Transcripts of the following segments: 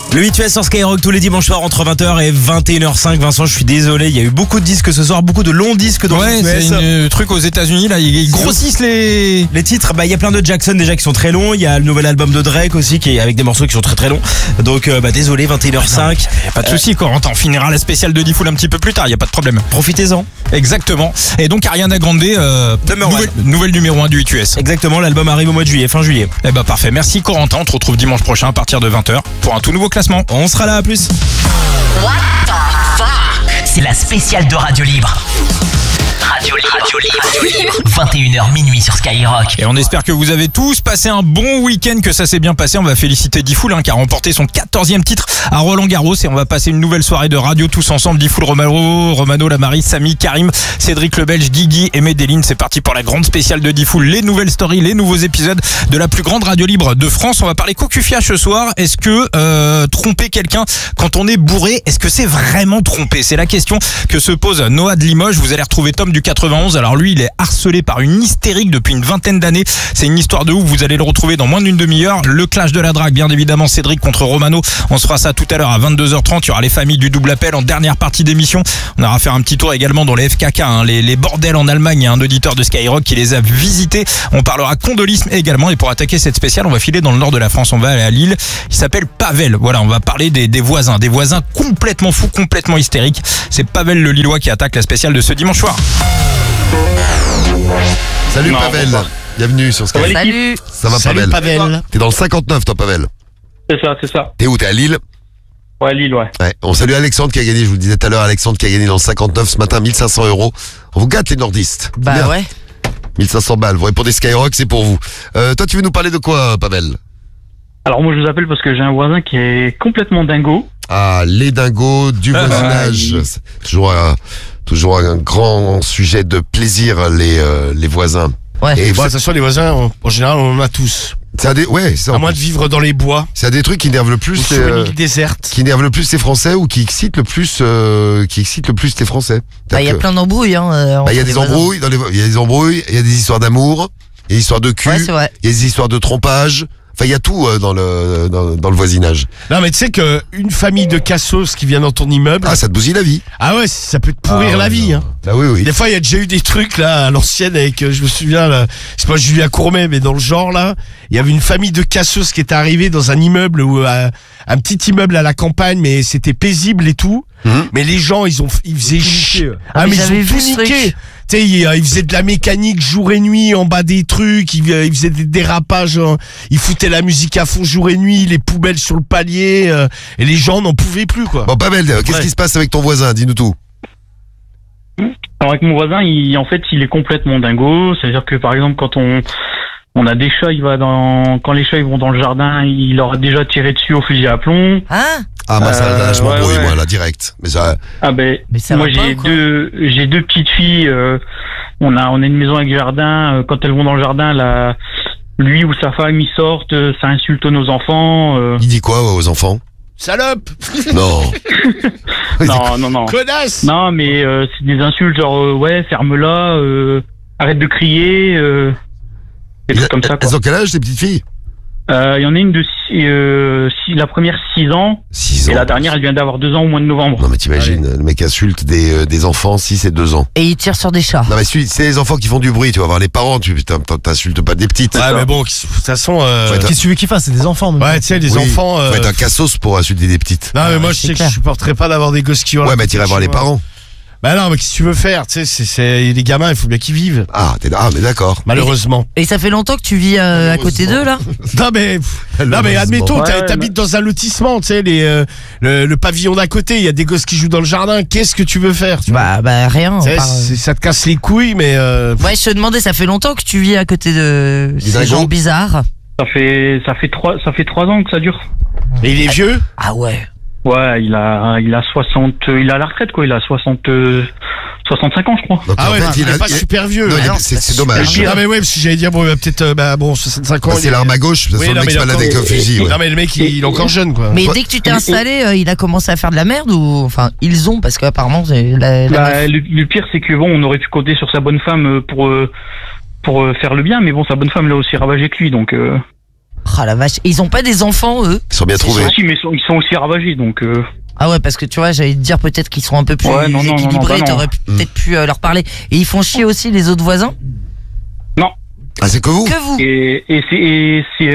Le 8 sur Skyrock tous les dimanches soirs entre 20h et 21h05. Vincent, je suis désolé, il y a eu beaucoup de disques ce soir, beaucoup de longs disques dans le c'est un truc aux États-Unis là, ils grossissent les titres. Bah il y a plein de Jackson déjà qui sont très longs, il y a le nouvel album de Drake aussi qui est avec des morceaux qui sont très très longs. Donc désolé, 21h05. Pas de souci, Corentin, on finira la spéciale de Diffoul un petit peu plus tard, il y a pas de problème. Profitez-en. Exactement. Et donc Ariana Grande, nouvelle numéro 1 du 8US. Exactement, l'album arrive au mois de juillet, fin juillet. Eh bah parfait. Merci Corentin, on te retrouve dimanche prochain à partir de 20h pour un tout nouveau classement. On sera là, à plus. What the fuck? C'est la spéciale de Radio Libre. Radio Libre. 21h minuit sur Skyrock. Et on espère que vous avez tous passé un bon week-end, que ça s'est bien passé. On va féliciter Diffoul qui a remporté son 14e titre à Roland-Garros. Et on va passer une nouvelle soirée de radio tous ensemble. Diffoul, Romano, Lamari, Samy, Karim, Cédric le Belge, Guigui et Medellin. C'est parti pour la grande spéciale de Diffoul. Les nouvelles stories, les nouveaux épisodes de la plus grande radio libre de France. On va parler cocufiage ce soir. Est-ce que tromper quelqu'un quand on est bourré, est-ce que c'est vraiment tromper? C'est la question que se pose Noah de Limoges. Vous allez retrouver Tom du 91. Alors lui, il est harcelé par une hystérique depuis une vingtaine d'années. C'est une histoire de ouf. Vous allez le retrouver dans moins d'une demi-heure. Le clash de la drague, bien évidemment, Cédric contre Romano. On se fera ça tout à l'heure à 22h30. Il y aura les familles du double appel en dernière partie d'émission. On ira faire un petit tour également dans les FKK, les bordels en Allemagne. Il y a un auditeur de Skyrock qui les a visités. On parlera condolisme également. Et pour attaquer cette spéciale, on va filer dans le nord de la France. On va aller à Lille. Il s'appelle Pavel. Voilà, on va parler des voisins. Des voisins complètement fous, complètement hystériques. C'est Pavel le Lillois qui attaque la spéciale de ce dimanche soir. Salut Pavel, bienvenue sur Skyrock. Salut. Ça va Salut, Pavel. T'es dans le 59 toi Pavel. C'est ça. T'es où? T'es à Lille? Ouais, Lille, ouais. On salue Alexandre qui a gagné, je vous le disais tout à l'heure, Alexandre qui a gagné dans le 59 ce matin, 1500 €. On vous gâte les nordistes. Bah bien. ouais. 1500 balles, vous répondez Skyrock, c'est pour vous. Toi tu veux nous parler de quoi Pavel? Alors moi je vous appelle parce que j'ai un voisin qui est complètement dingo. Ah, les dingos du voisinage. C'est toujours un grand sujet de plaisir, les voisins. Ouais. Et Bon, Attention, les voisins, en général, on en a tous. c'est À moins de vivre dans les bois c'est des trucs qui nervent le ou plus, sur une île déserte. qui nervent le plus les Français ou qui excitent le plus, les Français. Bah, il y a plein d'embrouilles, hein. Il y a des embrouilles, il y a des embrouilles, il y a des histoires d'amour, il y a des histoires de cul, Ouais, c'est vrai. il y a des histoires de trompage. Enfin, il y a tout dans le voisinage. Non, mais tu sais qu'une famille de cassos qui vient dans ton immeuble. Ah, ça te bousille la vie. Ah ouais, ça peut te pourrir la vie. Hein. Ah oui. Des fois, il y a déjà eu des trucs là à l'ancienne avec, je me souviens, là, c'est pas Julien Courmet, mais dans le genre là, il y avait une famille de cassos qui était arrivée dans un immeuble un petit immeuble à la campagne, mais c'était paisible et tout. Mais les gens, ils faisaient chier. Ah, mais ils j'avais ont vu tout ce niqué. truc. Tu sais, ils faisaient de la mécanique jour et nuit en bas des trucs, ils faisaient des dérapages, ils foutaient la musique à fond jour et nuit, les poubelles sur le palier, et les gens n'en pouvaient plus, quoi. Bon, Pavel, qu'est-ce qui se passe avec ton voisin? Dis-nous tout. Alors avec mon voisin, il est complètement dingo. C'est-à-dire que par exemple quand on a des chats, quand les chats ils vont dans le jardin, il leur a déjà tiré dessus au fusil à plomb. Hein? Ah, moi, ça, je m'embrouille, ouais. moi, là, direct. Mais ça, Ah ben Mais ça moi va pas, j'ai quoi. deux petites filles. On a une maison avec jardin. Quand elles vont dans le jardin, lui ou sa femme ils sortent, ça insulte nos enfants. il dit quoi aux enfants? Salope! Non. Non. Connasse! Non, mais c'est des insultes genre ouais, ferme-la, arrête de crier, des trucs comme ça. Elles Quoi. ont quel âge, ces petites filles? Il y en a une de la première 6 ans 6 ans. et la dernière elle vient d'avoir 2 ans au mois de novembre. Non, mais t'imagines, le mec insulte des enfants 6 et 2 ans. Et il tire sur des chats. Non, mais c'est les enfants qui font du bruit, tu vas voir les parents, t'insultes pas des petites. Ouais, mais bon, de toute façon, Ouais, Qu'est-ce que tu veux qu'ils fassent? C'est des enfants. donc. ouais, tu sais, les Oui. enfants. Faut être un cassos pour insulter des petites. Non, mais moi, ouais, je c'est sais que clair. je supporterais pas d'avoir des gosses qui hurlent. Ouais, mais t'irais voir les parents. Bah non, mais qu'est-ce que tu veux faire? Tu sais, c'est les gamins, il faut bien qu'ils vivent. Ah, mais d'accord. Malheureusement. Et ça fait longtemps que tu vis à côté d'eux, là? Non, mais admettons, Ouais, t'habites dans un lotissement, tu sais, le pavillon d'à côté, il y a des gosses qui jouent dans le jardin. Qu'est-ce que tu veux faire? Tu vois Bah, rien. Tu sais, ça te casse les couilles, mais Ouais, je te demandais, ça fait longtemps que tu vis à côté de ces dingos. gens bizarres. Ça fait 3 ans que ça dure. et il est vieux. Ah ouais. Ouais, il a 60, il a la retraite quoi, il a 65 ans je crois. Donc, Ah en ouais, fait, il est pas super vieux. Non, Ah non, c'est dommage. Non, mais ouais, parce que j'allais dire, bon, il va peut-être, 65 ans. Bah, c'est l'arme à gauche, ça Oui, sent le non, mec mais se balade avec un fusil. Ouais. Non, mais le mec, il est encore jeune, quoi. Mais dès que tu t'es installé, il a commencé à faire de la merde ou enfin ils ont parce qu'apparemment c'est Le pire c'est que bon, on aurait pu compter sur sa bonne femme pour faire le bien, mais bon sa bonne femme l'a aussi ravagé que lui donc. Ah la vache. Et ils ont pas des enfants, eux? Ils sont bien trouvés. Si, mais ils sont aussi ravagés, donc. Ah ouais, parce que tu vois, j'allais te dire peut-être qu'ils sont un peu plus Ouais, non, équilibrés, bah non. t'aurais peut-être pu leur parler. Et ils font chier aussi les autres voisins? Non. Ah, c'est que vous? Que vous? Et c'est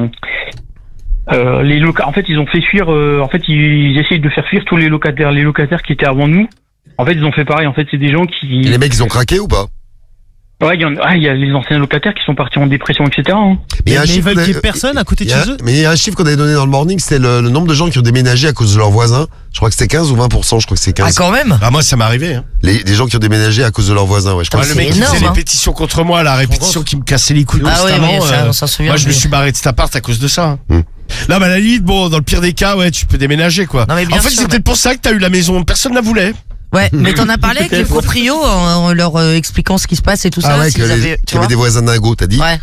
les locataires. En fait, ils ont fait fuir. En fait, ils essayent de faire fuir tous les locataires qui étaient avant nous. En fait, ils ont fait pareil. En fait, c'est des gens qui. Et les mecs, ils ont craqué ou pas? Ouais, il y a les anciens locataires qui sont partis en dépression, etc. Hein. Mais il y a un Mais ils chiffre veulent qu'on a- qu'il y ait personne à côté de chez eux. Mais il y a un chiffre qu'on avait donné dans le morning, c'était le nombre de gens qui ont déménagé à cause de leurs voisins. Je crois que c'était 15 ou 20%, je crois que c'est Ah 15. quand même? Ah moi ça m'est arrivé. Hein. Les gens qui ont déménagé à cause de leurs voisins, ouais. Je crois Ouais, que le c'est mec qui énorme, faisait hein. les pétitions contre moi, la répétition qui me cassait les couilles Ah ouais, constamment. ouais, ça, on s'en souvient. Moi je me mais- suis barré de cet appart à cause de ça. Hein. Non mais à la limite, bon, dans le pire des cas, ouais, tu peux déménager quoi. Non, mais bien En fait sûr, c'est peut-être pour ça que t'as eu la maison, personne ne la voulait. Ouais, mais t'en as parlé avec les proprios en leur expliquant ce qui se passe et tout ça? Ah ouais, s'ils qu'il avaient- y avait tu vois des voisins dingos, t'as dit? Ouais.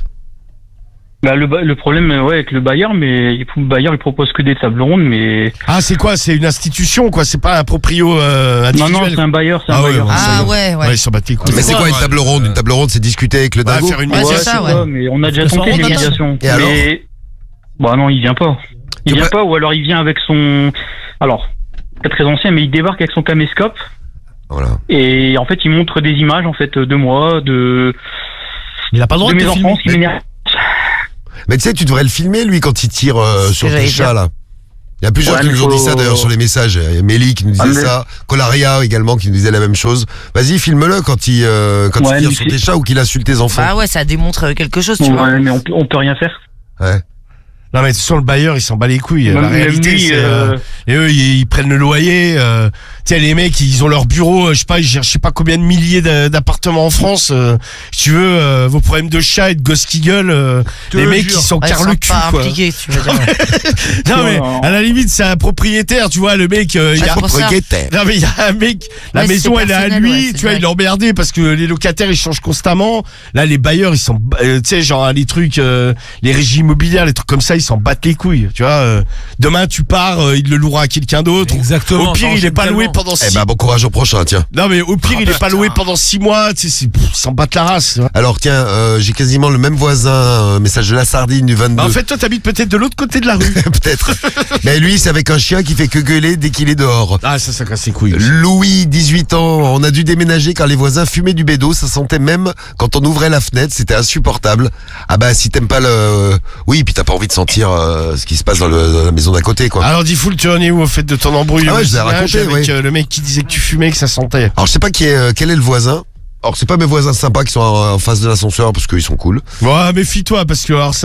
Bah, le problème, ouais, avec le bailleur, mais le bailleur, il propose que des tables rondes, mais. Ah c'est quoi? C'est une institution quoi, c'est pas un proprio individuel. Non, c'est un bailleur, c'est un Ah ouais, bailleur. bon, Ah ouais, Ouais, ouais. ils s'en battent les couilles. Mais c'est quoi une table ronde? Une table ronde, c'est discuter avec le Ouais, dingo? faire une Ouais, mise. c'est ça, je ouais. sais pas, mais on a déjà Parce que tenté ça des rentre médiations. Et alors Mais. Bah non, il vient pas. Il Tu vient peux- pas, ou alors il vient avec son. Alors, pas très ancien, mais il débarque avec son caméscope. Voilà. Et en fait, il montre des images, en fait, de moi, de Il a pas le droit de mes te enfants, filmer. ce qui m'énerve. Mais tu sais, tu devrais le filmer, lui, quand il tire ce sur que tes j'allais chats, dire. là. Il y a plusieurs Ouais, qui mais nous ont dit faut- ça, d'ailleurs, sur les messages. Il y a Mélie qui nous disait Ah, mais- ça. Colaria également qui nous disait la même chose. Vas-y, filme-le quand il Ouais, tire mais sur c'est- tes chats ou qu'il insulte tes enfants. Bah ouais, ça démontre quelque chose, tu vois. Ouais, mais on peut rien faire. Ouais. Non mais sur le bailleur, il s'en bat les couilles. La Même réalité, lui, c'est et eux, ils prennent le loyer. Tu sais, les mecs, ils ont leur bureau. Je sais pas, ils gèrent je sais pas combien de milliers d'appartements en France. Si tu veux, vos problèmes de chat et de gosses qui gueulent, les mecs, ils sont Ouais, ils car sont le cul, pas quoi. impliqués, tu veux dire. Non mais Non. à la limite, c'est un propriétaire, tu vois, le mec. Il y a... c'est pour ça. Propriétaire. Non mais il y a un mec, la Ouais, maison c'est elle est à personnel, lui, ouais, c'est tu vois, vrai. il est emmerdé parce que les locataires ils changent constamment. Là les bailleurs ils sont, tu sais genre les trucs, les régies immobilières, les trucs comme ça ils s'en battent les couilles, tu vois. Demain tu pars, il le louera à quelqu'un d'autre. Exactement. Au pire il est pas loué pendant 6 Eh ben, bon courage au prochain, tiens. Non mais au pire il est pas loué pendant 6 mois, tu sais, ils s'en battent la race. tu vois. Alors, tiens, j'ai quasiment le même voisin, message de la sardine du 22. Bah, en fait toi t'habites peut-être de l'autre côté de la rue. Peut-être. Mais lui, c'est avec un chien qui fait que gueuler dès qu'il est dehors. Ah ça casse les couilles. Louis, 18 ans, on a dû déménager car les voisins fumaient du bédo, ça sentait même quand on ouvrait la fenêtre, c'était insupportable. Ah bah si t'aimes pas le... Oui, puis t'as pas envie de sentir ce qui se passe dans la maison d'à côté, quoi. Alors dis Foul, tu en es où au fait de ton embrouille Ah ouais, au je l'ai voisinage raconté, avec ouais. le mec qui disait que tu fumais, que ça sentait. Alors je sais pas quel est le voisin. Alors c'est pas mes voisins sympas qui sont en face de l'ascenseur parce qu'ils sont cool. Ouais, méfie-toi parce que alors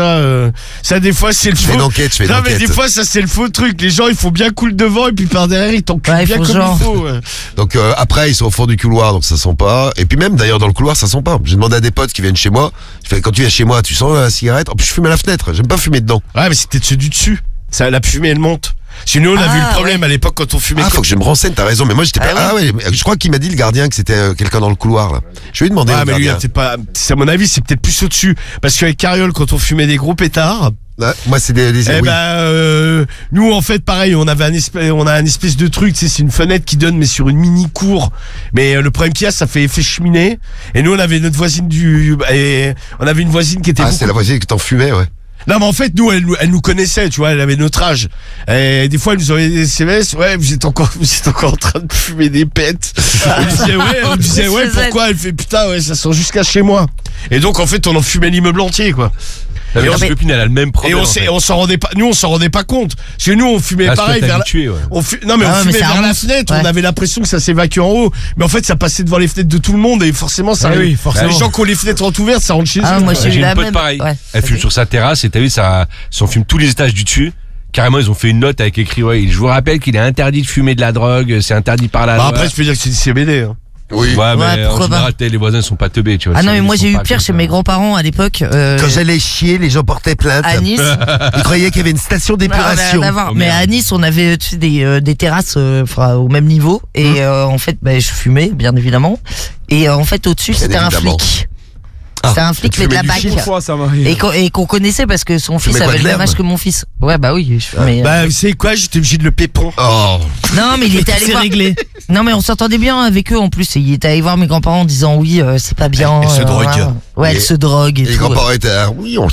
ça des fois c'est le Je fais faux. une enquête, je fais une Non mais enquête. des fois ça c'est le faux truc. Les gens ils font bien cool devant et puis par derrière ils t'enculent Ouais, il bien faut comme genre. il faut. Ouais. Donc après ils sont au fond du couloir donc ça sent pas. Et puis même d'ailleurs dans le couloir ça sent pas. J'ai demandé à des potes qui viennent chez moi. Je fais quand tu viens chez moi tu sens la cigarette. En plus je fume à la fenêtre. J'aime pas fumer dedans. Ouais mais c'était ceux du dessus. Ça la fumée elle monte. Sinon on a Ah, vu le problème à l'époque quand on fumait. Ah faut que je me renseigne. T'as raison. Mais moi j'étais pas. Ah Ah ouais. Je crois qu'il m'a dit le gardien que c'était quelqu'un dans le couloir là. Je vais lui demander Ah au mais lui gardien. c'est pas. C'est à mon avis c'est peut-être plus au dessus parce qu'avec Carriole quand on fumait des gros pétards. Ouais, moi c'est des Eh oui. ben, nous en fait pareil, on a un espèce de truc, tu sais, c'est une fenêtre qui donne mais sur une mini cour. Mais le problème qu'il y a, ça fait effet cheminée. Et nous on avait notre voisine on avait une voisine qui était. Ah c'est la voisine que t'en fumais ouais. Non mais en fait nous elle nous connaissait, tu vois, elle avait notre âge. Et des fois elle nous envoyait des SMS, ouais vous êtes encore en train de fumer des pètes. On disait ouais pourquoi, elle fait putain ouais ça sent jusqu'à chez moi. Et donc en fait on en fumait l'immeuble entier quoi. La Et on- copine, elle a le même Et problème. on s'en rendait pas, nous on s'en rendait pas compte. Parce que nous on fumait pareil vers la, non mais Ah, on mais fumait ça vers la remonte. fenêtre, Ouais. on avait l'impression que ça s'évacue en haut, mais en fait ça passait devant les fenêtres de tout le monde et forcément ça. Ah oui, forcément. Les gens qui ont les fenêtres entrouverte, ça rentre chez Ah, eux. moi quoi. j'ai eu J'ai la une pote même. pareil. Ouais. Elle fume sur sa terrasse et t'as vu, ça fume tous les étages du dessus. Carrément, ils ont fait une note avec écrit, ouais, je vous rappelle qu'il est interdit de fumer de la drogue, c'est interdit par la Bah, loi. après je peux dire que c'est du CBD. Hein. Oui. Ouais, mais en pourquoi général, les voisins sont pas teubés, tu vois. Ah non, mais Ils moi sont j'ai eu pas pire comme chez ça. mes grands-parents à l'époque. Quand j'allais chier les gens portaient plainte. À Nice. Ils croyaient qu'il y avait une station Non, rien d'épuration. à voir. Oh, Mais merde. à Nice, on avait tu sais, des terrasses au même niveau. Et en fait, je fumais, bien évidemment. Et en fait, au-dessus, Bien c'était un évidemment. flic. Ah, C'était un flic, tu mais de la fumais du BAC. Fois, ça m'arrive. Et qu'on connaissait parce que son fils mets quoi, avait de le même l'herbe âge que mon fils. Ouais, bah oui, je fumais. Bah vous savez quoi, j'étais obligé de le pépon. Oh. Non, mais il était allé voir. Non, mais on s'entendait bien avec eux en plus. Et il était allé voir mes grands-parents en disant oui, c'est pas bien. Elle se drogue. voilà. Ouais, elle Et- se drogue et Et les tout. grands-parents étaient là, oui, on sait.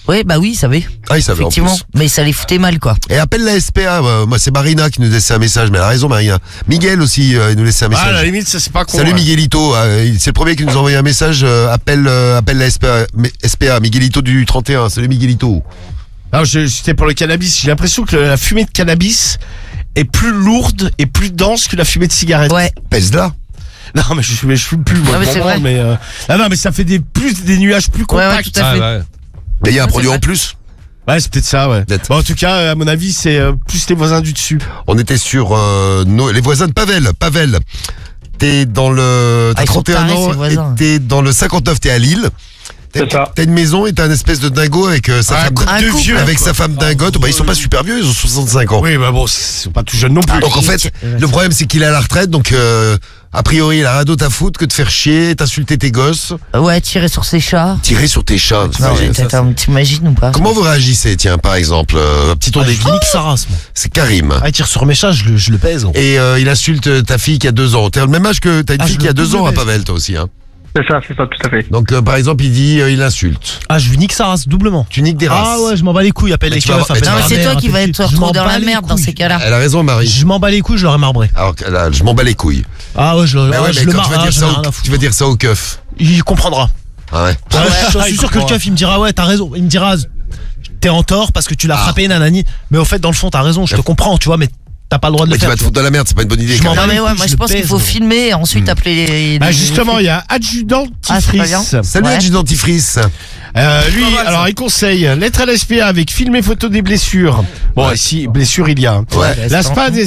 Ouais, bah oui, ils savaient. Ah, il savait en Effectivement. plus. Mais ça les foutait mal, quoi. Et appelle la SPA. Moi, c'est Marina qui nous laissait un message, mais elle a raison, Marina. Miguel aussi, il nous laissait un message. Ah, à la limite, ça c'est pas con. Salut ouais. Miguelito, c'est le premier qui nous a envoyé un message. Appelle la SPA, Miguelito du 31. Salut Miguelito. Alors, c'était pour le cannabis. J'ai l'impression que la fumée de cannabis est plus lourde et plus dense que la fumée de cigarette. Ouais. Pèse-la. Non, mais je fume plus, moi. Ah, mais c'est vraiment, vrai. mais, non, mais ça fait des nuages plus Ouais, compacts. tout à fait. Mais il y a un Ah, produit c'est en vrai. plus. Ouais, c'est peut-être ça, ouais. Peut-être. Bon, en tout cas, à mon avis, c'est plus les voisins du dessus. On était sur les voisins de Pavel. Pavel, t'es dans le... T'as ils sont 31 tarés, ans ces voisins. et t'es dans le 59, t'es à Lille. C'est ça. T'as une maison et t'as un espèce de dingo avec sa femme. Un de couple. vieux, Avec quoi. sa femme dingote. Bah, ils sont pas super vieux, ils ont 65 ans. Oui, bah bon, c'est pas tout jeune non plus. Donc en fait, le problème c'est qu'il est à la retraite, donc a priori il a rien d'autre à foutre que de faire chier, t'insulter tes gosses, Ouais, tirer sur ses chats. tirer sur tes chats. Non, t'imagines ou pas? Comment vous réagissez, tiens, par exemple, un petit tour Je d'équipe, nique sa race, moi. c'est Karim. Ah, il tire sur mes chats, je le pèse. gros. Et il insulte ta fille qui a 2 ans. T'as le même âge que t'as une Ah, fille je qui a le 2 ans à double Pavel, toi aussi. Hein. C'est ça, tout à fait. Donc par exemple, il dit, il insulte. Ah, je lui nique sa race doublement. Tu niques des races. Ah ouais, je m'en bats les couilles, appelle Mais les tu vas keufs, voir- mais appelle tu Non, vas mais la c'est toi mère, qui vas appelle être qui. Je retrouvé m'en dans bats la les merde dans couilles. ces cas-là. Elle a raison, Marie. Je m'en bats les couilles, je l'aurais marbré. Alors je m'en bats les couilles. Ah ouais, je le Mais ouais, mais je le quand marre. tu vas Ah, dire j'en ça, ai rien à foutre. tu vas dire ça au keuf. Il comprendra. Ah ouais. Ouais, je suis sûr que le keuf, il me dira, ouais, t'as raison. Il me dira, t'es en tort parce que tu l'as frappé, nanani. Mais au fait, dans le fond, t'as raison, je te comprends, tu vois, mais t'as pas le droit de Mais le tu faire. vas te foutre dans la merde, c'est pas une bonne idée. Je m'en Karim. Non, mais ouais, couilles, moi je je le pense qu'il pèse, faut gros. filmer et ensuite appeler les. Bah justement, il y a adjudant Ah, c'est pas Tifris. bien. Salut, Ouais. adjudant dentifrice. Lui, alors il conseille lettre à la SPA avec film et photo des blessures. Bon, ici blessures il y a. Hein. Ouais. La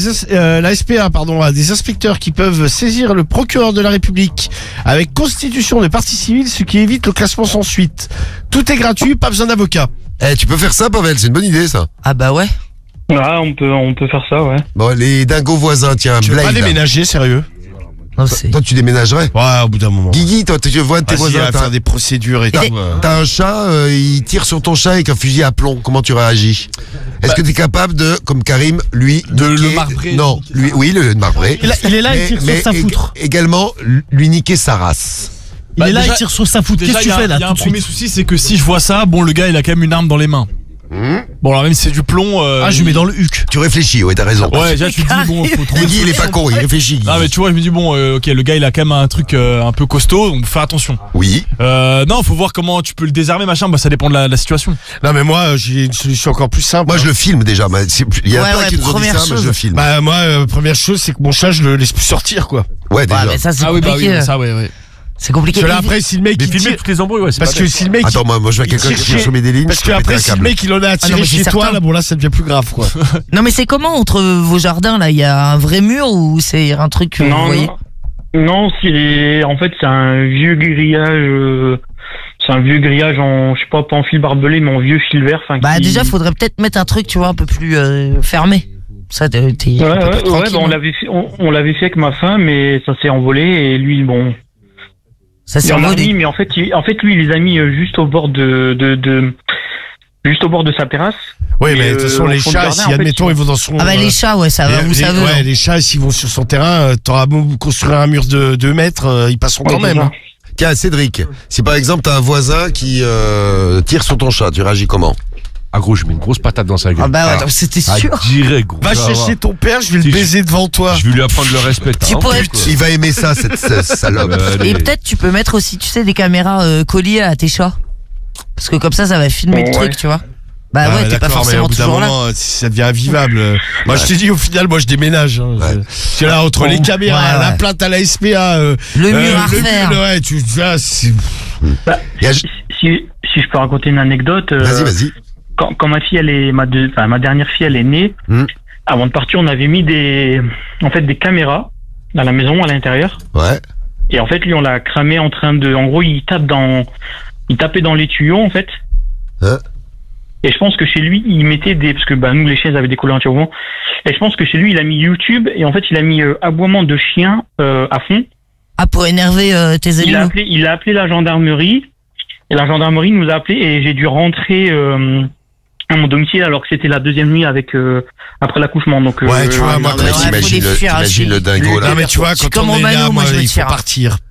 SPA pardon, a des inspecteurs qui peuvent saisir le procureur de la République avec constitution de partie civile, ce qui évite le classement sans suite. Tout est gratuit, pas besoin d'avocat. Eh, tu peux faire ça, Pavel, c'est une bonne idée, ça. Ah bah ouais. Ah, on peut faire ça, ouais. Bon, les dingos voisins, tiens, Tu veux pas Blade. déménager, sérieux? Non, c'est. Toi, tu déménagerais. Ouais, au bout d'un moment. Guigui, toi, tu vois tes Vas-y, voisins, à faire des procédures et tout. t'as un chat, il tire sur ton chat avec un fusil à plomb. Comment tu réagis? Est-ce que tu es capable de, comme Karim, lui, De le niquer- marbrer. Non, lui, oui, le marbrer. Il est là, il tire sur sa foutre. Également, lui niquer sa race. Il est là, déjà- il tire sur sa foutre. Déjà, Qu'est-ce que tu fais là il y a tout un de premier suite souci, c'est que si je vois ça, bon, le gars, il a quand même une arme dans les mains. Bon, alors même si c'est du plomb. Ah, je lui mets dans le huc. Tu réfléchis, ouais, t'as raison. Ouais, déjà, tu te dis, bon, faut trouver. Guigui, il est pas con, il réfléchit. Guigui. Ah, mais tu vois, je me dis, bon, ok, le gars, il a quand même un truc un peu costaud, donc fais attention. Oui. Non, faut voir comment tu peux le désarmer, machin, bah ça dépend de la situation. Non, mais moi, j'ai une solution encore plus simple. Moi, je le filme déjà. Il y a Ouais, plein ouais, qui nous ont dit première ça, mais je chose. le filme. Bah, moi, première chose, c'est que mon chat, je le laisse plus sortir, quoi. Ouais, déjà. Ouais, mais ça c'est Ah oui, bah oui, compliqué. ça, ouais. C'est compliqué. Parce que là, après, si le mec, Mais il filmer tire. toutes les embrouilles, ouais, c'est Parce pas que bête. si le mec. Attends, moi, je vois il quelqu'un qui tire tire chez- sur mes des lignes. Parce je peux péter qu'après, un si le câble. mec, il en a Ah non, tiré mais chez c'est toi, certain. là, bon, là, ça devient plus grave, quoi. Non, mais c'est comment entre vos jardins là? Il y a un vrai mur ou c'est un truc que vous Non, voyez? non, en fait, c'est un vieux grillage. C'est un vieux grillage en, je sais pas en fil barbelé, mais en vieux fil vert. Enfin, Bah qui- déjà, faudrait peut-être mettre un truc, tu vois, un peu plus fermé. Ça, t'es Ouais, un peu plus ouais, tranquille. bah, on l'avait fait avec ma femme, mais ça s'est envolé et lui, bon. Ça Il s'est en a envolé. mis, mais en fait, lui, il les a mis juste au bord juste au bord de sa terrasse. Oui, Et, mais de toute façon, au les fond de chats, jardin, si en fait, admettons, ils vont dans son. Ah bah les chats, ouais, ça va où ça veut. Ouais, les chats, s'ils vont sur son terrain, t'auras beau construire un mur de 2 mètres, ils passeront quand Ouais, même. c'est ça. hein. Tiens, Cédric, si par exemple t'as un voisin qui tire sur ton chat, tu réagis comment? Ah gros, je mets une grosse patate dans sa gueule. Ah bah ouais, c'était Ah, sûr. direct, gros. Va Tu vas chercher voir. ton père, je vais Si le je- baiser devant toi. Je vais lui apprendre le respect. t'as Tu un pourrais- truc, quoi. Il va aimer ça, cette salope. Et peut-être tu peux mettre aussi, tu sais, des caméras collier à tes chats. Parce que comme ça va filmer le Ouais. truc, tu vois. Bah ouais, t'es pas d'accord, mais forcément au bout d'un toujours là. moment, ça devient invivable. Moi, je te dis, au final, moi, je déménage. Hein. Ouais. Parce que là, entre les caméras, Ouais, la ouais. plainte à la SPA, Le mur à refaire. ouais, tu vois, c'est. Bah, Il y a- si je peux raconter une anecdote. Vas-y. Quand ma fille, ma dernière fille, elle est née, avant de partir, on avait mis des caméras dans la maison, à l'intérieur. Ouais. Et en fait, lui, on l'a cramé en gros, il tapait dans les tuyaux, en fait. Hein? Et je pense que chez lui, il mettait parce que, nous, les chiens, ils avaient des collants anti-roulement. Et je pense que chez lui, il a mis YouTube, et en fait, il a mis aboiement de chien, à fond. Ah, pour énerver tes Il a animaux. appelé la gendarmerie, et la gendarmerie nous a appelé, et j'ai dû rentrer, à mon domicile alors que c'était la deuxième nuit après l'accouchement. Donc, Ouais, tu vois, moi, non, mais ouais, faut les fuir, t'imagines le dingo là. Non, mais tu vois, Je suis quand comme on est Romano, là, moi, moi, je vais il te faut faire. partir.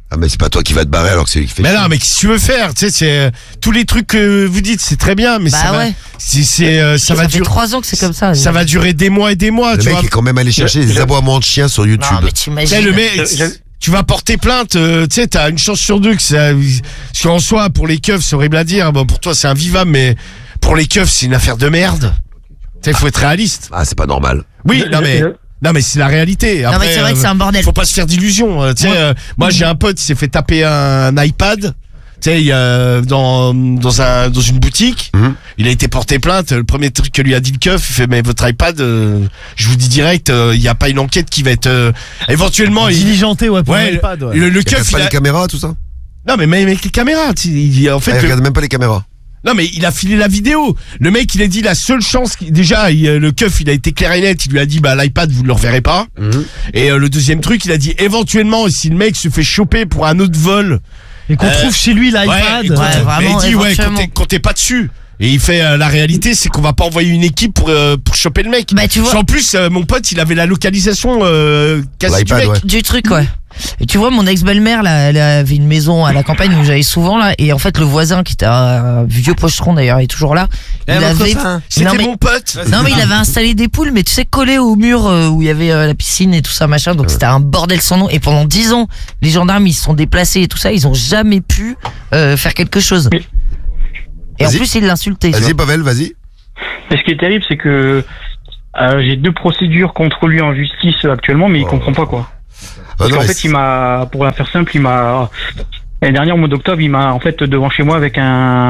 Ah, mais c'est pas toi qui vas te barrer alors que c'est lui qui fait Mais chier. non, mais qu'est-ce que tu veux faire? Tu sais, c'est tous les trucs que vous dites, c'est très bien, mais Bah ça va, ouais. ça va fait durer. 3 ans que c'est comme ça. Ça va durer des mois et des mois. Le Tu mec vois. est quand même allé chercher des aboiements de chiens sur YouTube. Non, mais Tu sais, t'imagines. le mec, tu vas porter plainte, tu sais, t'as une chance sur deux que ça, parce qu'en soi, pour les keufs, c'est horrible à dire. Bon, pour toi, c'est invivable, mais pour les keufs, c'est une affaire de merde. Tu sais, faut être réaliste. Ah, c'est pas normal. Oui, non mais c'est la réalité. Non, mais c'est vrai que c'est un bordel. Faut pas se faire d'illusions. Tu sais, moi j'ai un pote, il s'est fait taper un iPad. Tu sais, dans une boutique, il a été porté plainte. Le premier truc que lui a dit le keuf, il fait mais votre iPad, je vous dis direct, il y a pas une enquête qui va être éventuellement Diligenté, ouais, pour ouais, l'iPad, ouais. le Il y a keuf, pas il les a... caméras, tout ça? non mais même avec les caméras, en fait, Ah, il regarde même pas les caméras. non mais il a filé la vidéo. Le mec il a dit la seule chance déjà le keuf il a été clair et net, il lui a dit bah l'iPad vous ne le reverrez pas. Et le deuxième truc il a dit éventuellement si le mec se fait choper pour un autre vol Et qu'on trouve chez lui l'iPad. ouais, Ouais, vraiment, il dit ouais éventuellement. comptez pas dessus. Et il fait la réalité c'est qu'on va pas envoyer une équipe pour choper le mec. Bah, tu vois. En plus mon pote il avait la localisation quasi du L'iPad, mec. ouais. Du truc, ouais. Et tu vois, mon ex-belle-mère, là, elle avait une maison à la campagne où j'allais souvent, là. Et en fait, le voisin, qui était un vieux pochetron d'ailleurs, il est toujours là. Il avait. C'était Non, mais- mon pote. Non, mais il avait installé des poules, mais tu sais, collées au mur où il y avait la piscine et tout ça, machin. Donc c'était un bordel sans nom. Et pendant 10 ans, les gendarmes, ils se sont déplacés et tout ça. Ils ont jamais pu faire quelque chose. Oui. Et en Vas-y. plus, ils l'insultaient. tu Vas-y, vois. Pavel, vas-y. Et ce qui est terrible, c'est que j'ai 2 procédures contre lui en justice actuellement, mais il comprend pas quoi. Ah, Parce non, qu'en mais fait, il m'a, pour la faire simple, l'année dernière, au mois d'octobre, il m'a, en fait, devant chez moi avec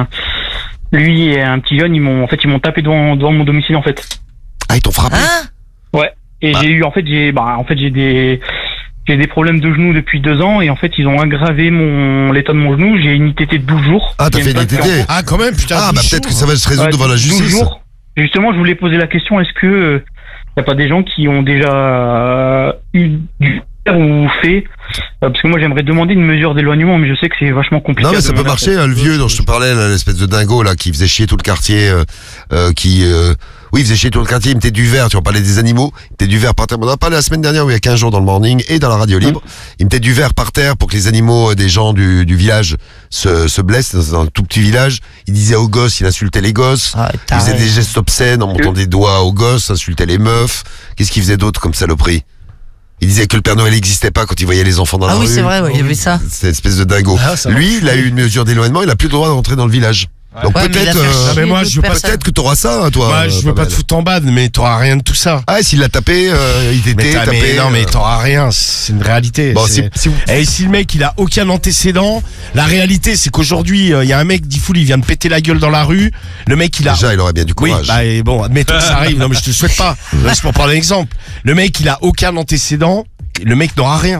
lui et un petit jeune, ils m'ont tapé devant mon domicile, en fait. Ah, ils t'ont frappé? Hein? Ouais. Et Ah. j'ai des problèmes de genoux depuis 2 ans, et en fait, ils ont aggravé l'état de mon genou. J'ai une ITT de 12 jours. Ah, t'as Il y a fait une plainte qui est en ITT? cours. Ah quand même putain. Ah, bah peut-être que ça va se résoudre Ouais, devant la 12 justice. jours. Justement, je voulais poser la question, est-ce que y a pas des gens qui ont déjà eu du ou fait parce que moi j'aimerais demander une mesure d'éloignement, mais je sais que c'est vachement compliqué. Non, mais à ça peut demander. marcher, le vieux dont je te parlais, là, l'espèce de dingo, là, qui faisait chier tout le quartier, oui, il faisait chier tout le quartier, il mettait du verre, tu vas parler des animaux, il mettait du verre par terre. On en a parlé la semaine dernière, où il y a 15 jours dans le morning, et dans la radio libre. Il mettait du verre par terre pour que les animaux des gens du village se blessent, dans un tout petit village. Il disait aux gosses, il insultait les gosses. Ah, Il taré. faisait des gestes obscènes en montant des doigts aux gosses, insultait les meufs. Qu'est-ce qu'il faisait d'autre comme saloperie? Il disait que le Père Noël n'existait pas quand il voyait les enfants dans la Ah rue. oui, c'est vrai, ouais, il y avait ça. C'est une espèce de dingo. Ah, ça Lui, il a eu une mesure d'éloignement, il a plus le droit d'entrer dans le village. Donc Ouais, mais il a peut-être, fait chier mais moi, d'autres je veux pas- personnes. peut-être que t'auras ça, hein, toi. Ouais, je veux pas Pavel. te foutre en bad, mais t'auras rien de tout ça. Ah, s'il l'a tapé, il Mais t'était tapé. non, mais t'auras rien, c'est une réalité. Bon, C'est- si vous- Et si le mec il a aucun antécédent, la réalité c'est qu'aujourd'hui il y a un mec Diffoul, il vient de péter la gueule dans la rue. Le mec il a. Déjà, il aurait bien du Oui, courage. bah et bon, admettons que ça arrive. Non, mais je te le souhaite pas. Laisse pour prendre un exemple. Le mec il a aucun antécédent, le mec n'aura rien.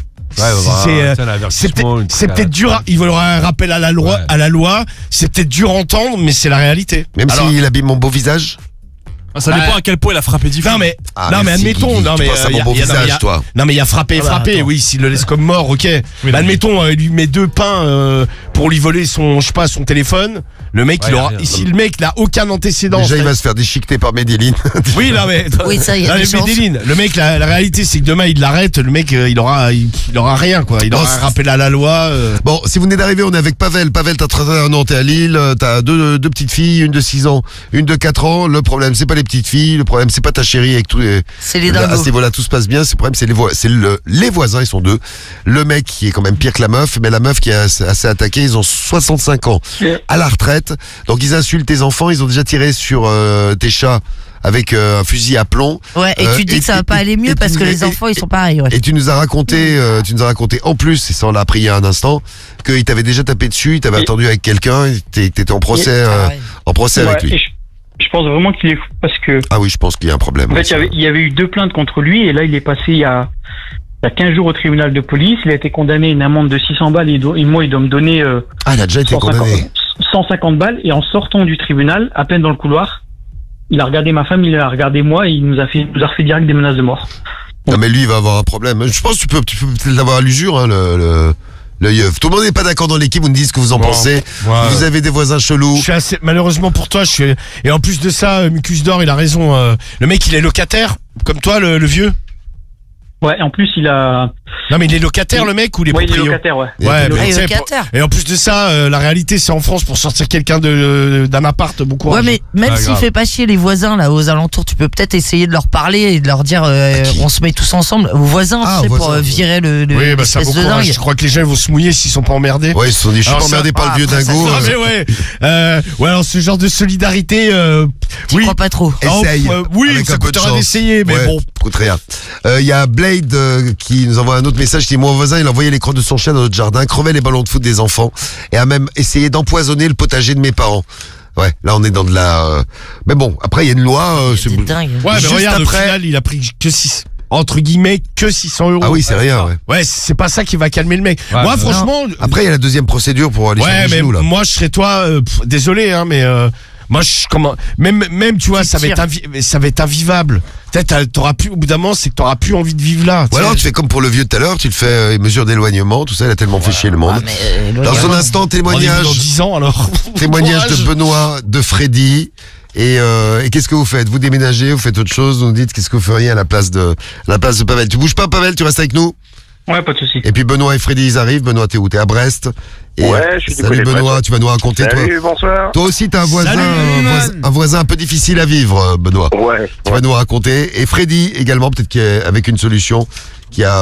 C'est peut-être dur. Il va y avoir un rappel à la loi. Ouais. À la loi, c'est peut-être dur à entendre, mais c'est la réalité. Même Alors- s'il abîme mon beau visage. Ça dépend à quel point il a frappé Diffoul. Non mais, Ah, non mais merci, admettons, Guigui, non tu mais penses à mon y a- beau y a- non, mais visage, y a- toi. Non mais il y a frappé, Ah bah, frappé. attends. Oui, s'il le laisse comme mort, ok. Bah, admettons, il lui met 2 pains pour lui voler son, je sais pas, son téléphone. Le mec, Ouais, il y a aura. rien. Si le mec n'a aucun antécédent. Déjà, il va se faire déchiqueter par Medellin. Oui, non mais. Oui, ça, il y a Non, des mais chances. Medellin, le mec, la réalité, c'est que demain il l'arrête. Le mec, il aura rien quoi. Il Non, aura un c'est- rappel à la loi. Bon, si vous venez d'arriver, on est avec Pavel. Pavel, t'as 31 ans, t'es à Lille, t'as deux petites filles, une de 6 ans, une de 4 ans. Le problème, c'est pas les petites filles, le problème, c'est pas ta chérie avec tous les... C'est les Là, à dingos. ce niveau-là, tout se passe bien. Le problème, c'est les voisins, ils sont 2. Le mec qui est quand même pire que la meuf, mais la meuf qui est assez attaquée, ils ont 65 ans, à la retraite. Donc ils insultent tes enfants, ils ont déjà tiré sur tes chats avec un fusil à plomb. Ouais, et tu dis que ça va pas aller mieux et parce tu que nous- les enfants, ils sont pareils, ouais. Et tu nous as raconté, en plus, et ça on l'a appris il y a un instant, qu'il t'avait déjà tapé dessus, il t'avait Et- attendu avec quelqu'un, t'étais en procès, Ah ouais. avec Ouais, lui. et je pense vraiment qu'il est fou parce que Ah oui, je pense qu'il y a un problème. en fait, il y avait eu 2 plaintes contre lui, et là il est passé il y a 15 jours au tribunal de police. Il a été condamné à une amende de 600 balles, et moi il doit me donner Ah, il a déjà été condamné. 150 balles. Et en sortant du tribunal, à peine dans le couloir, il a regardé ma femme, il a regardé moi, et il nous a refait direct des menaces de mort. Non mais lui, il va avoir un problème. Je pense que tu peux peut-être l'avoir à l'usure, hein, le yeuf. Tout le monde n'est pas d'accord dans l'équipe, vous nous dites ce que vous en Bon, pensez. ouais. Vous avez des voisins chelous. Je suis assez, malheureusement pour toi, et en plus de ça, Mucus d'Or, il a raison. Le mec, il est locataire, comme toi, le vieux. Ouais, en plus il a Non, mais il est locataire, le mec, ou les Ouais, il est proprios? locataire, ouais. Ouais, Il mais est tu sais, locataire. et en plus de ça, la réalité, c'est en France, pour sortir quelqu'un d'un appart, beaucoup. Ouais, mais même Ah, s'il grave. fait pas chier les voisins là aux alentours, tu peux peut-être essayer de leur parler et de leur dire qui on se met tous ensemble aux voisins, Ah, tu sais, aux pour voisins. virer le Oui, bah, ça l'espèce vaut de courage. dingue. Je crois que les gens, ils vont se mouiller s'ils sont pas emmerdés. Ouais, ils se sont dit, je suis Alors pas emmerdé ça- par le vieux après, ça dingo. Ah, mais ouais. Ouais, alors ce genre de solidarité, Tu oui. crois pas trop. Essaye. Oui, avec ça un peu de coûtera chance. d'essayer, mais Ouais, bon. coûte rien. Il y a Blade qui nous envoie un autre message qui dit, mon voisin, il envoyait les crottes de son chien dans notre jardin, crevait les ballons de foot des enfants et a même essayé d'empoisonner le potager de mes parents. Ouais, là on est dans de la... Mais bon, après il y a une loi... C'est dingue. Ouais, mais Juste regarde, après- au final, il a pris que 6, entre guillemets, que 600 euros. Ah oui, c'est rien, ouais. Ouais, c'est pas ça qui va calmer le mec. Ouais, Moi, bah, franchement. Après il y a la deuxième procédure pour aller Ouais, sur les mais genoux, là. moi, je serais toi, désolé, hein, mais moi, même, tu vois, ça va être invivable. Peut-être, t'auras plus, au bout d'un moment, c'est que t'auras plus envie de vivre là. Ou alors tu fais comme pour le vieux tout à l'heure, tu le fais mesure d'éloignement, tout ça, il a tellement fait chier le monde. Ah, mais, Dans un instant, Rendez-vous témoignage, dans 10 ans, alors. témoignage de Courage. Benoît, de Freddy. Et qu'est-ce que vous faites? Vous déménagez, vous faites autre chose, vous nous dites qu'est-ce que vous feriez à la place de Pavel. Tu bouges pas, Pavel, tu restes avec nous. Ouais, pas de souci. Et puis Benoît et Freddy, ils arrivent. Benoît, t'es où? T'es à Brest. Et, Ouais, je suis du salut côté de Benoît, Brest. tu vas nous raconter, toi. Salut, bonsoir. Toi aussi, t'as un voisin, Salut, un voisin un peu difficile à vivre, Benoît. Ouais. Tu vas nous raconter. Et Freddy également, peut-être qu'avec une solution, qui a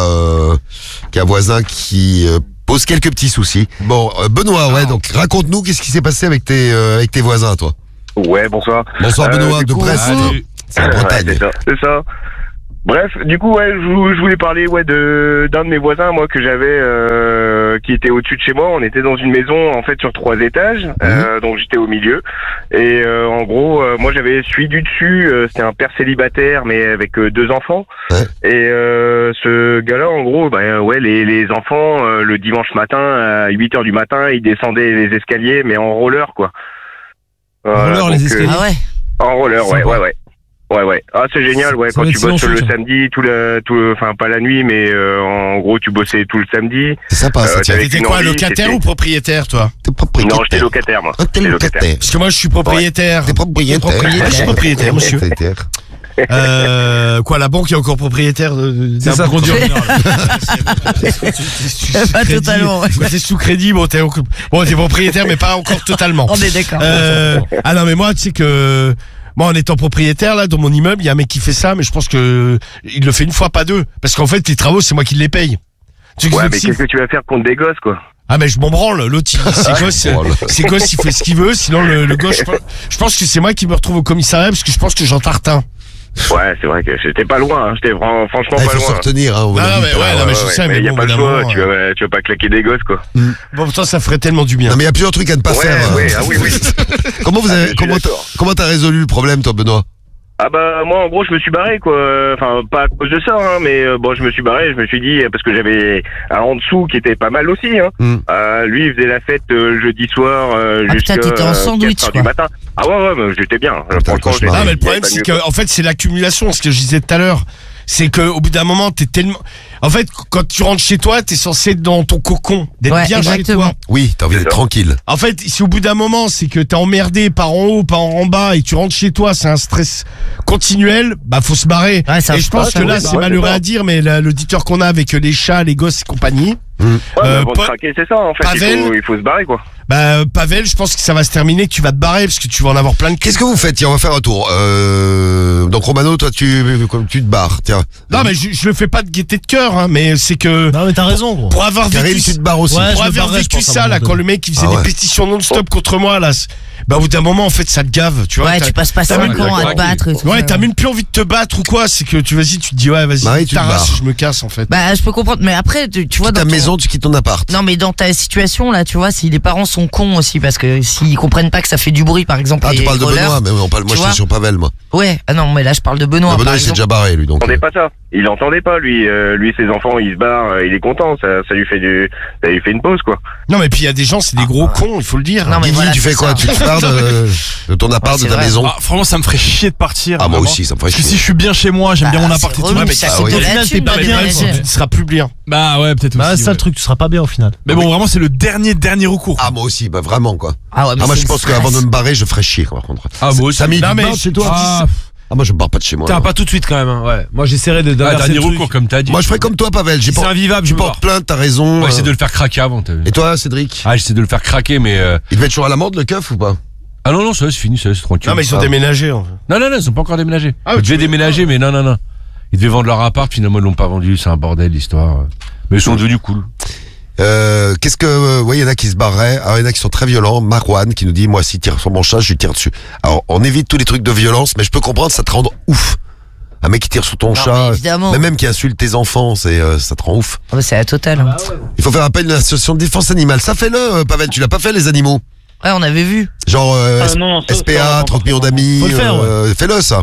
un voisin qui pose quelques petits soucis. Bon, Benoît, ouais, donc raconte-nous qu'est-ce qui s'est passé avec tes voisins, toi. Ouais, bonsoir. Bonsoir Benoît, du de coup, Brest. C'est en Bretagne. Ouais, c'est ça. Bref, du coup, ouais, je voulais parler, ouais, d'un de mes voisins, moi, que j'avais, qui était au-dessus de chez moi. On était dans une maison, en fait, sur 3 étages, donc j'étais au milieu. Et en gros, moi, j'avais celui du dessus. C'était un père célibataire, mais avec 2 enfants. Ouais. Et ce gars-là, en gros, ouais, les enfants, le dimanche matin à 8h du matin, ils descendaient les escaliers, mais en roller, quoi. Roller, les escaliers. Ah ouais. En roller, ouais, Sympa. ouais. Ouais. Ah, c'est génial, ouais. Ça Quand va tu être bosses silencieux, le ça. samedi, enfin pas la nuit, mais en gros tu bossais tout le samedi. C'est sympa, ça, tiens. t'avais T'étais une quoi, envie, locataire c'était- ou propriétaire, toi? T'es propriétaire. Non, j'étais locataire, moi. Ah, t'es J'étais locataire. Parce que moi, je suis propriétaire. T'es propriétaire. Ouais, je suis propriétaire, monsieur. Propriétaire. Quoi, la banque est encore propriétaire C'est ça qu'on dit en général. Pas totalement, ouais. T'es sous crédit, bon, t'es propriétaire, mais pas encore totalement. On est d'accord. Ah non, mais moi, tu sais que moi, en étant propriétaire, là, dans mon immeuble, il y a un mec qui fait ça, mais je pense que il le fait une fois, pas 2. Parce qu'en fait, les travaux, c'est moi qui les paye. Tu sais Ouais, que mais si- qu'est-ce que tu vas faire contre des gosses, quoi? Ah, mais je m'en branle. L'autre, c'est gosse, il fait ce qu'il veut. Sinon, le gosse, je pense que c'est moi qui me retrouve au commissariat parce que je pense que j'en tartin. Ouais, c'est vrai que j'étais pas loin, hein. J'étais franchement Ah, il pas faut se loin. retenir, hein, au bout d'un Ah, mais moment. ouais, non, mais je sais, mais y a bon, pas au le bout choix, d'un tu moment, vas pas claquer des gosses, quoi. Bon, pourtant, ça ferait tellement du bien. Non, mais il y a plusieurs trucs à ne pas Ouais, faire. ouais, ah oui. Comment vous Ah, je avez, suis comment d'accord. t'as résolu le problème, toi, Benoît? Ah bah moi en gros je me suis barré quoi, enfin pas à cause de ça hein, mais bon je me suis barré, je me suis dit parce que j'avais un en dessous qui était pas mal aussi hein. Lui il faisait la fête jeudi soir jusqu'à putain, t'étais en sandwich, 4h quoi. du matin. Ah ouais mais j'étais bien. Franchement, cauchemar. Ah, mais le j'étais problème, pas c'est mieux, que, quoi. en fait, c'est l'accumulation, ce que je disais tout à l'heure. C'est que, au bout d'un moment, t'es tellement, en fait, quand tu rentres chez toi, t'es censé être dans ton cocon, d'être Ouais, bien exactement. chez toi. Oui, t'as envie C'est d'être ça. tranquille. En fait, si au bout d'un moment, c'est que t'es emmerdé par en haut, par en bas, et tu rentres chez toi, c'est un stress continuel, bah, faut se barrer. Ouais, ça et je pense ça, que là, ouais, c'est ouais, malheureux c'est ça. à dire, mais l'auditeur qu'on a avec les chats, les gosses et compagnie, Ouais, mais avant de Paul- craquer, c'est ça en fait, Pavel- il faut se barrer quoi. bah, Pavel, je pense que ça va se terminer, que tu vas te barrer, parce que tu vas en avoir plein de Qu'est-ce que vous faites? Tiens, on va faire un tour. Donc, Romano, toi, tu te barres. Tiens. Non, mais je le fais pas de gaieté de cœur, hein, mais c'est que, Non, mais t'as raison, gros. pour avoir Karim, vécu, tu te barres aussi. Ouais, pour je me avoir barrerais, je vécu pense, à un ça, moment là, quand donné. le mec, il faisait Ah des ouais. pétitions non-stop contre moi, là, bah, au bout d'un moment, en fait, ça te gave, tu vois. Ouais, tu passes pas 5 même- ans à te battre. et tout Ouais, ça. t'as même plus envie de te battre ou quoi, c'est que tu vas-y, tu te dis, ouais, vas-y, Marie, tu te t'arraches, barres. je me casse, en fait. Bah, je peux comprendre, mais après, tu vois, Ta dans ton- maison, tu quittes ton appart. Non, mais dans ta situation, là, tu vois, si les parents sont cons aussi, parce que s'ils comprennent pas que ça fait du bruit, par exemple, Ah, tu les parles de rollers. Benoît, mais moi, tu j'étais vois. sur Pavel, moi. Ouais, ah non, mais là, je parle de Benoît. Mais Benoît, par il s'est exemple. déjà barré, lui, donc. Il entendait pas ça. Il entendait pas lui ses enfants ils se barrent, il est content, ça lui fait une pause quoi. Non, mais puis il y a des gens, c'est des gros cons, il faut le dire. Non, mais Guigui, voilà, tu fais c'est quoi? ça. Tu te barres de ton appart, Ouais, de c'est ta vrai. maison? Ah, franchement, ça me ferait chier de partir. Ah, moi vraiment. aussi, ça me ferait Parce que chier. si je suis bien chez moi, j'aime bien mon Bah, appart et c'est tout. relou, mais ça ah coûte oui. de au la final, thune t'es pas de bien, déménager. Tu ne seras plus bien. Bah ouais, peut-être Bah, aussi. ça, ouais. le truc, tu seras pas bien au final. Mais bon, vraiment, c'est le dernier recours. Ah, moi aussi, bah, vraiment, quoi. Ah ouais, mais Ah, moi, c'est je pense une qu'avant de stress. me barrer, je ferais chier, par contre. Ah, moi aussi. Samy, Non, tu te mais barres chez toi? Ah, Ah, moi, je me barre pas de chez moi. Putain, non. pas tout de suite quand même. Hein. Ouais. Moi, j'essaierai de Ah, d'inverser dernier le truc. recours, comme t'as dit. Moi, je ferais comme toi, Pavel. Si c'est invivable, je tu me portes barre. plainte, t'as raison. Ouais, j'essaie de le faire craquer avant, t'as vu. Et toi, Cédric? Ah, j'essaie de le faire craquer, mais. Il devait être toujours à l'amende, le keuf, ou pas? Ah non, c'est fini, c'est tranquille. Non, mais ils sont Ah. déménagés, en fait. Non, ils sont pas encore déménagés. Ah, Ils tu devaient veux- déménager, mais non. Ils devaient vendre leur appart, finalement, ils l'ont pas vendu. C'est un bordel, l'histoire. Mais ils sont devenus cool. Qu'est-ce que, il y en a qui se barraient. Alors, il y en a qui sont très violents. Marwan qui nous dit, moi, s'il tire sur mon chat, je lui tire dessus. Alors, on évite tous les trucs de violence, mais je peux comprendre, ça te rend ouf. Un mec qui tire sur ton Non, chat, mais évidemment. mais même qui insulte tes enfants, ça te rend ouf. Ah bah, c'est la totale. Hein. Il faut faire appel à une association de défense animale. Ça, fais-le, Pavel. Tu l'as pas fait, les animaux. Ouais, on avait vu. Genre, non, ça, SPA, 30 millions d'amis. Faut le faire, Fais-le, ça.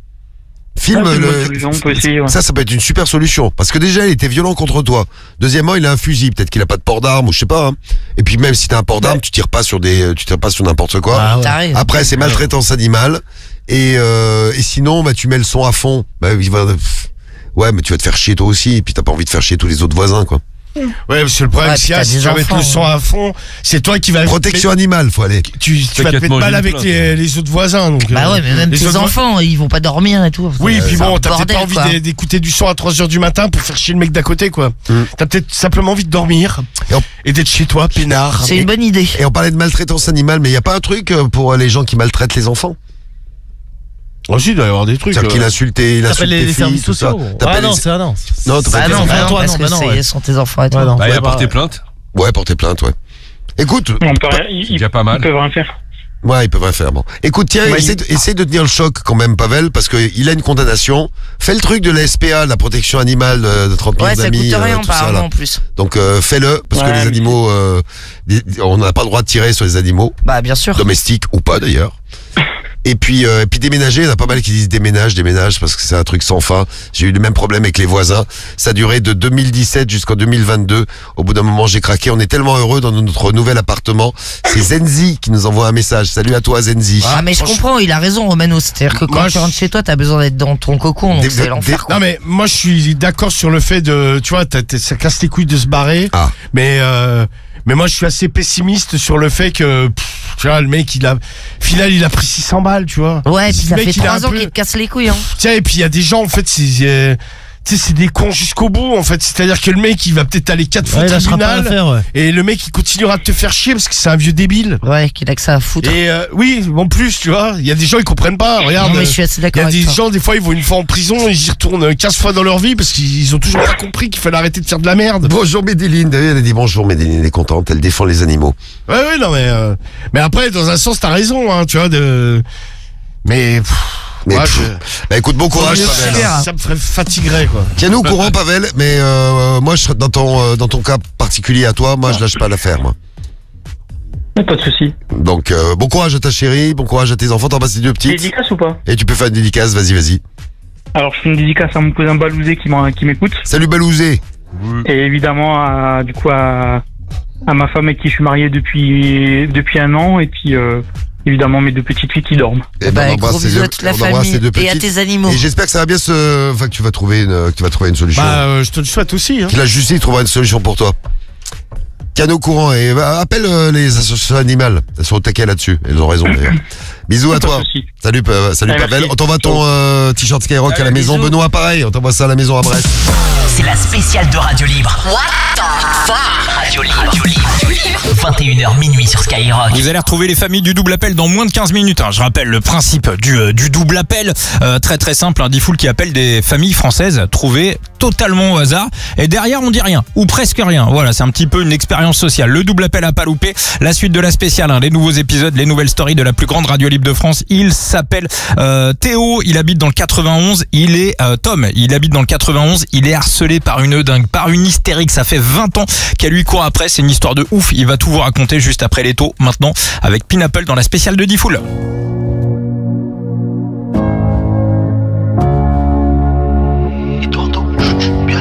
Filme c'est une bonne le. solution, on peut essayer, ouais. Ça peut être une super solution. Parce que déjà, il était violent contre toi. Deuxièmement, il a un fusil. Peut-être qu'il a pas de port d'armes ou je sais pas. Hein. Et puis même si t'as un port d'armes, tu tires pas sur n'importe quoi. Ah ouais. T'arrives. Après, c'est maltraitance animale. Et sinon, bah, tu mets le son à fond. Bah, ouais, mais tu vas te faire chier toi aussi. Et puis t'as pas envie de faire chier tous les autres voisins, quoi. Ouais, parce que le problème, Ouais, c'est puis t'as si des tu vas mettre enfants, le son à fond, c'est toi qui vas. Protection animale, faut aller. Tu vas te T'inquiète, mettre moi, mal j'ai avec une plainte. les autres voisins. Donc, Bah ouais, mais même les tes autres enfants, ils vont pas dormir et tout. Oui, puis C'est bon, un t'as peut-être bordel, pas envie quoi. d'écouter du son à 3h du matin pour faire chier le mec d'à côté, quoi. T'as peut-être simplement envie de dormir et d'être chez toi, peinard. C'est une bonne idée. Et on parlait de maltraitance animale, mais il y a pas un truc pour les gens qui maltraitent les enfants? Aussi, il doit y avoir des trucs. C'est-à-dire qu'il insultait, il T'appelles insultait les tes services filles, tout ça. sociaux. T'appelles Ah non, les- c'est non. Non, t'as pas Bah les non, enfants. bah non, toi, parce non, que bah non, c'est- ouais. sont tes enfants et tout. Ouais, non. Bah, il a Ouais, porté bah, plainte. Ouais, porter plainte, ouais. Écoute, On peut rien- C'est déjà pas mal. Ils peuvent rien faire. ouais, ils peuvent rien faire. Bon. Écoute, tiens, Ouais, essaie de tenir le choc quand même, Pavel, parce que il a une condamnation. Fais le truc de la SPA, de la protection animale de 30 millions Ouais, ça d'amis, coûte rien tout ça, apparemment là. en plus. Donc fais-le, parce que Ouais, les mais animaux, on n'a pas le droit de tirer sur les animaux, Bah bien sûr. domestiques ou pas d'ailleurs. Et puis déménager, il y en a pas mal qui disent déménage, parce que c'est un truc sans fin. J'ai eu le même problème avec les voisins. Ça a duré de 2017 jusqu'en 2022. Au bout d'un moment, j'ai craqué. On est tellement heureux dans notre nouvel appartement. C'est Zenzi qui nous envoie un message. Salut à toi, Zenzi. Ah mais je comprends, il a raison Romano, c'est-à-dire que quand Moi, tu rentres chez toi, t'as besoin d'être dans ton cocon, donc Des- c'est des- l'enfer. quoi. Non, mais moi, je suis d'accord sur le fait de. Tu vois, ça casse les couilles de se barrer. Ah. Mais moi, je suis assez pessimiste sur le fait que. Tu vois, le mec, final, il a pris 600 balles, tu vois. Ouais, Si puis le ça mec, fait il est 3 un ans peu- qu'il te casse les couilles. Hein. Tiens, et puis il y a des gens, en fait, tu sais, c'est des cons jusqu'au bout, en fait. C'est-à-dire que le mec, il va peut-être aller 4 fois Ouais, au il lâchera pas tribunal. l'affaire, ouais. Et le mec, il continuera de te faire chier parce que c'est un vieux débile. Ouais, qu'il a que ça à foutre. Et oui, en plus, tu vois, il y a des gens, ils comprennent pas. Regarde. Non, mais je suis assez Il y d'accord a avec des toi. gens, des fois, ils vont une fois en prison et ils y retournent 15 fois dans leur vie parce qu'ils ont toujours pas compris qu'il fallait arrêter de faire de la merde. Bonjour Médéline. Elle a dit bonjour Médéline, elle est contente, elle défend les animaux. Ouais, non, mais après, dans un sens, t'as raison, hein, tu vois, Mais. Mais ouais, bah écoute, bon courage Pavel. ça me ferait fatiguerait, quoi. Tiens-nous au courant Pavel, mais moi je serais dans ton cas particulier à toi, moi je lâche pas l'affaire moi. Pas de soucis. Donc bon courage à ta chérie, bon courage à tes enfants, t'en passes les deux petites. Dédicace ou pas? Et tu peux faire une dédicace, vas-y. Alors, je fais une dédicace à mon cousin Balouzé qui m'écoute. Salut Balouzé. Et évidemment, à ma femme avec qui je suis marié depuis 1 an. Et puis, évidemment, mes 2 petites filles qui dorment. Et Bah, on embrasse gros bisous à toute la on embrasse famille les deux et à petites. tes animaux. Et j'espère que ça va bien enfin, que tu vas trouver une solution. Bah, je te le souhaite aussi, hein. Que la justice trouvera une solution pour toi. Tiens-nous au courant et appelle les associations animales. Elles sont au taquet là-dessus. Elles ont raison d'ailleurs. Bisous à Pas de toi. soucis. Salut Allez, Pavel. merci. On t'envoie ton t-shirt Skyrock à la maison. bisous. Benoît, pareil. On t'envoie ça à la maison à Brest. C'est la spéciale de Radio Libre. What the fuck? Radio Libre. 21h minuit sur Skyrock. Vous allez retrouver les familles du double appel dans moins de 15 minutes. Hein. Je rappelle le principe du double appel. Très très simple. Un Diffoul qui appelle des familles françaises trouvées totalement au hasard. Et derrière, on dit rien. Ou presque rien. Voilà, c'est un petit peu une expérience sociale. Le double appel à pas louper. La suite de la spéciale. Hein. Les nouveaux épisodes, les nouvelles stories de la plus grande radio libre de France. Il s'appelle Théo. Il habite dans le 91. Il est Tom. Il habite dans le 91. Il est harcelé par une dingue, par une hystérique. Ça fait 20 ans qu'elle lui court après. C'est une histoire de ouf. Il va tout vous raconter juste après les taux. Maintenant, avec Pineapple dans la spéciale de Diffoul.